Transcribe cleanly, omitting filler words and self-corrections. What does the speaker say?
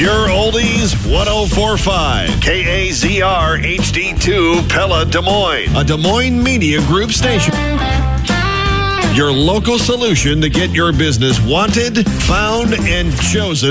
Pure Oldies 1045. KAZR HD2 Pella Des Moines. A Des Moines Media Group station. Your local solution to get your business wanted, found, and chosen